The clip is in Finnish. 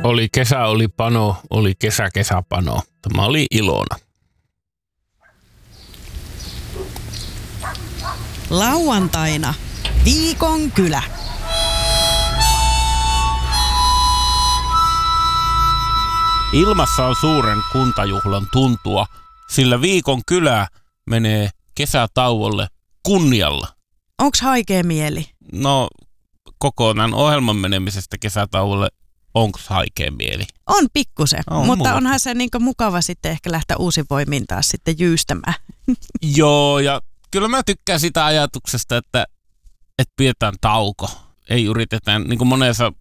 Oli kesä, oli pano, oli kesä, kesäpano. Tämä oli Ilona. Lauantaina Viikon kylä. Ilmassa on suuren kuntajuhlan tuntua, sillä Viikon kylä menee kesätauolle kunnialla. Onks haikea mieli? No, kokonaan ohjelman menemisestä kesätauolle, onks haikea mieli? On pikkusen, On mutta mulla. onhan se niinku mukava sitten ehkä lähteä uusin voimin taas sitten jyystämään. Joo, ja kyllä mä tykkään sitä ajatuksesta, että pidetään tauko. Ei yritetä, niin kuin monessa